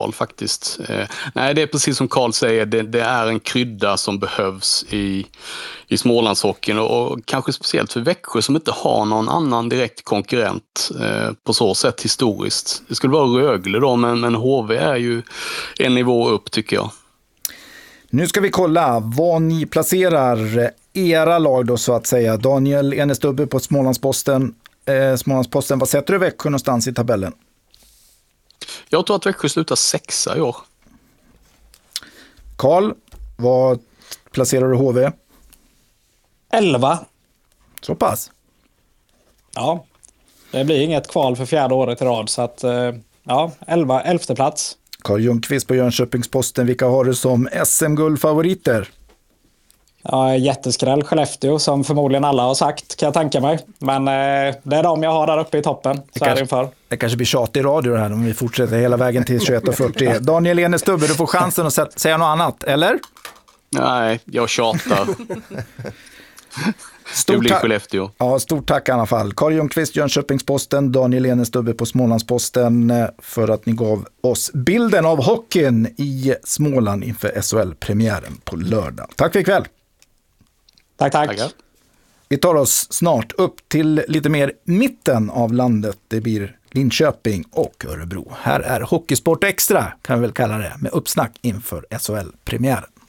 faktiskt. Nej, det är precis som Carl säger, det är en krydda som behövs i Smålandshockeyn och kanske speciellt för Växjö som inte har någon annan direkt konkurrent på så sätt historiskt. Det skulle vara Rögle då, men HV är ju en nivå upp tycker jag. Nu ska vi kolla vad ni placerar era lag då så att säga. Daniel Enestubbe på Smålandsposten. Smålandsposten, vad sätter du Växjö någonstans i tabellen? Jag tror att Växjö slutar 6 i år. Carl, vad placerar du HV? 11. Så pass? Ja, det blir inget kval för 4:e året i rad. Så att, 11:e plats. Carl Ljungqvist på Jönköpingsposten, vilka har du som SM-guldfavoriter? Ja, jätteskräll Skellefteå som förmodligen alla har sagt, kan jag tänka mig. Men det är de jag har där uppe i toppen. Det kanske blir tjat i radio här om vi fortsätter hela vägen till 21:40. Daniel Enestubbe, du får chansen att säga något annat, eller? Nej, jag tjatar. Det blir Skellefteå. Ja, stort tack i alla fall. Carl Ljungqvist, Jönköpingsposten, Daniel Enestubbe på Smålandsposten för att ni gav oss bilden av hockeyn i Småland inför SHL-premiären på lördag. Tack för ikväll. Tack. Tackar. Vi tar oss snart upp till lite mer mitten av landet. Det blir Linköping och Örebro. Här är Hockeysport Extra, kan vi väl kalla det, med uppsnack inför SHL-premiären.